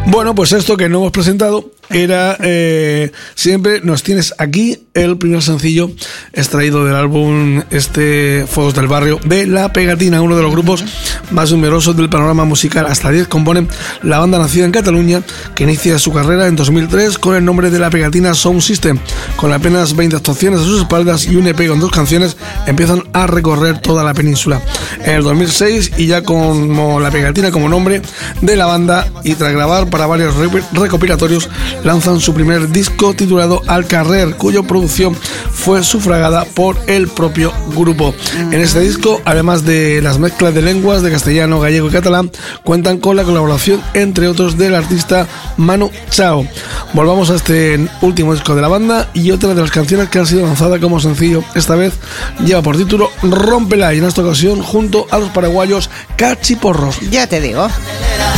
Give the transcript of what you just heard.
Bueno, pues esto que no hemos presentado era Siempre nos tienes aquí, el primer sencillo extraído del álbum Fuegos del Barrio de La Pegatina, uno de los grupos más numerosos del panorama musical. Hasta 10 componen la banda nacida en Cataluña, que inicia su carrera en 2003 con el nombre de La Pegatina Sound System. Con apenas 20 actuaciones a sus espaldas y un EP con 2 canciones, empiezan a recorrer toda la península. En el 2006, y ya como La Pegatina como nombre de la banda, y tras grabar para varios recopilatorios, lanzan su primer disco titulado Al Carrer, cuya producción fue sufragada por el propio grupo. En este disco, además de las mezclas de lenguas de castellano, gallego y catalán, cuentan con la colaboración, entre otros, del artista Manu Chao. Volvamos a este último disco de la banda, y otra de las canciones que han sido lanzadas como sencillo esta vez lleva por título Rómpela, y en esta ocasión junto a los paraguayos Cachiporros. Ya te digo.